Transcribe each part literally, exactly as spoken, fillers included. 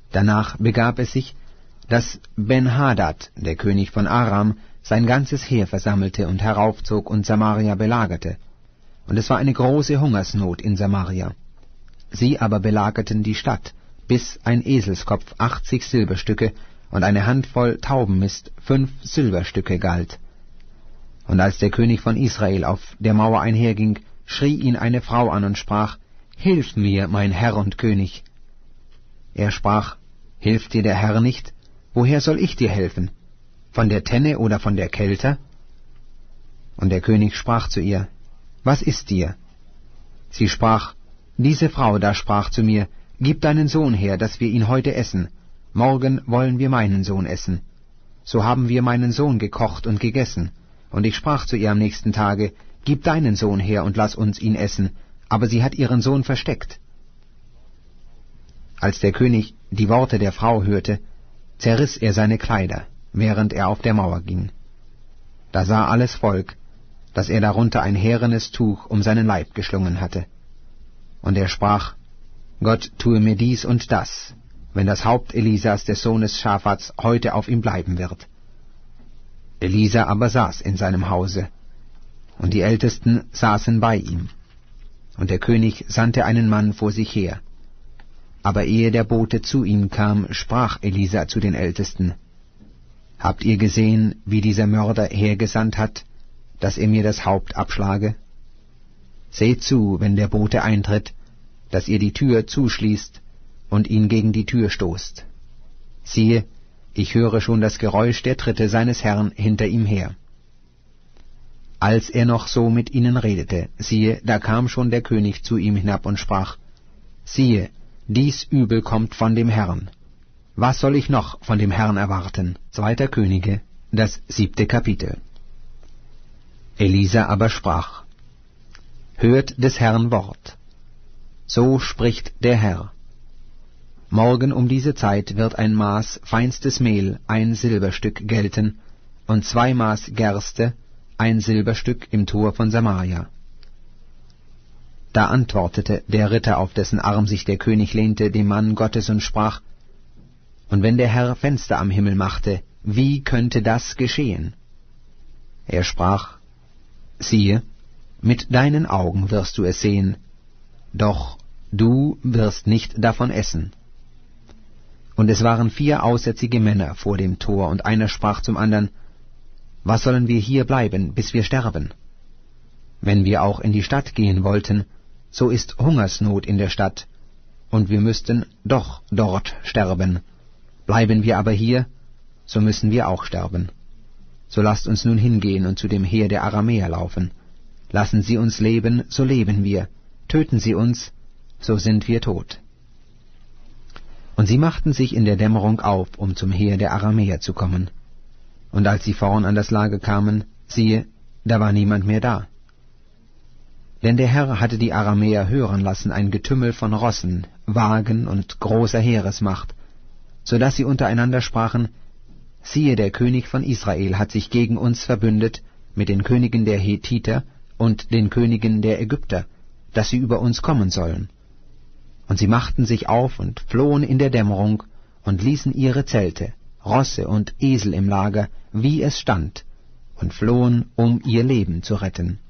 Danach begab es sich, dass Ben-Hadad, der König von Aram, sein ganzes Heer versammelte und heraufzog und Samaria belagerte. Und es war eine große Hungersnot in Samaria. Sie aber belagerten die Stadt, bis ein Eselskopf achtzig Silberstücke und eine Handvoll Taubenmist fünf Silberstücke galt. Und als der König von Israel auf der Mauer einherging, schrie ihn eine Frau an und sprach: »Hilf mir, mein Herr und König!« Er sprach: »Hilft dir der Herr nicht? Woher soll ich dir helfen? Von der Tenne oder von der Kelter?« Und der König sprach zu ihr: »Was ist dir?« Sie sprach: »Diese Frau da sprach zu mir: Gib deinen Sohn her, dass wir ihn heute essen. Morgen wollen wir meinen Sohn essen. So haben wir meinen Sohn gekocht und gegessen. Und ich sprach zu ihr am nächsten Tage: Gib deinen Sohn her und lass uns ihn essen. Aber sie hat ihren Sohn versteckt.« Als der König die Worte der Frau hörte, zerriss er seine Kleider, während er auf der Mauer ging. Da sah alles Volk, dass er darunter ein härenes Tuch um seinen Leib geschlungen hatte. Und er sprach: »Gott tue mir dies und das, wenn das Haupt Elisas des Sohnes Schafats heute auf ihm bleiben wird.« Elisa aber saß in seinem Hause, und die Ältesten saßen bei ihm. Und der König sandte einen Mann vor sich her. Aber ehe der Bote zu ihm kam, sprach Elisa zu den Ältesten: »Habt ihr gesehen, wie dieser Mörder hergesandt hat, dass er mir das Haupt abschlage? Seht zu, wenn der Bote eintritt, dass ihr die Tür zuschließt und ihn gegen die Tür stoßt. Siehe, ich höre schon das Geräusch der Tritte seines Herrn hinter ihm her.« Als er noch so mit ihnen redete, siehe, da kam schon der König zu ihm hinab und sprach: »Siehe, dies Übel kommt von dem Herrn. Was soll ich noch von dem Herrn erwarten?« Zweiter Könige, das siebte Kapitel. Elisa aber sprach: »Hört des Herrn Wort. So spricht der Herr: Morgen um diese Zeit wird ein Maß feinstes Mehl ein Silberstück gelten, und zwei Maß Gerste ein Silberstück im Tor von Samaria.« Da antwortete der Ritter, auf dessen Arm sich der König lehnte, dem Mann Gottes und sprach: »Und wenn der Herr Fenster am Himmel machte, wie könnte das geschehen?« Er sprach: »Siehe, mit deinen Augen wirst du es sehen, doch du wirst nicht davon essen.« Und es waren vier aussätzige Männer vor dem Tor, und einer sprach zum andern: »Was sollen wir hier bleiben, bis wir sterben? Wenn wir auch in die Stadt gehen wollten, so ist Hungersnot in der Stadt, und wir müssten doch dort sterben. Bleiben wir aber hier, so müssen wir auch sterben. So lasst uns nun hingehen und zu dem Heer der Aramäer laufen. Lassen sie uns leben, so leben wir. Töten sie uns, so sind wir tot.« Und sie machten sich in der Dämmerung auf, um zum Heer der Aramäer zu kommen. Und als sie vorn an das Lager kamen, siehe, da war niemand mehr da. Denn der Herr hatte die Aramäer hören lassen ein Getümmel von Rossen, Wagen und großer Heeresmacht, so dass sie untereinander sprachen: »Siehe, der König von Israel hat sich gegen uns verbündet mit den Königen der Hethiter und den Königen der Ägypter, dass sie über uns kommen sollen.« Und sie machten sich auf und flohen in der Dämmerung und ließen ihre Zelte, Rosse und Esel im Lager, wie es stand, und flohen, um ihr Leben zu retten.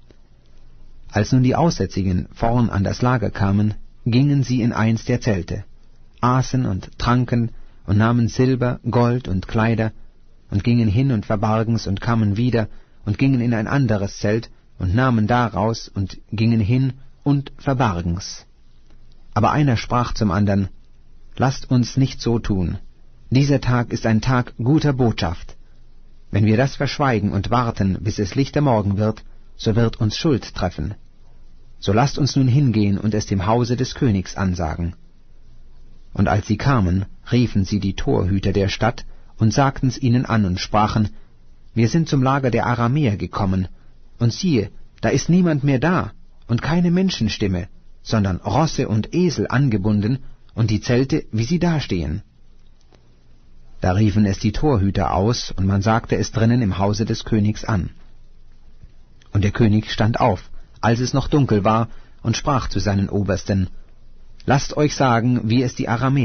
Als nun die Aussätzigen vorn an das Lager kamen, gingen sie in eins der Zelte, aßen und tranken und nahmen Silber, Gold und Kleider, und gingen hin und verbargen's und kamen wieder und gingen in ein anderes Zelt und nahmen daraus und gingen hin und verbargen's. Aber einer sprach zum andern: »Lasst uns nicht so tun. Dieser Tag ist ein Tag guter Botschaft. Wenn wir das verschweigen und warten, bis es lichter Morgen wird, so wird uns Schuld treffen. So lasst uns nun hingehen und es dem Hause des Königs ansagen.« Und als sie kamen, riefen sie die Torhüter der Stadt und sagten's ihnen an und sprachen: »Wir sind zum Lager der Aramäer gekommen, und siehe, da ist niemand mehr da und keine Menschenstimme, sondern Rosse und Esel angebunden und die Zelte, wie sie dastehen.« Da riefen es die Torhüter aus, und man sagte es drinnen im Hause des Königs an. Und der König stand auf, als es noch dunkel war, und sprach zu seinen Obersten: »Lasst euch sagen, wie es die Aramäer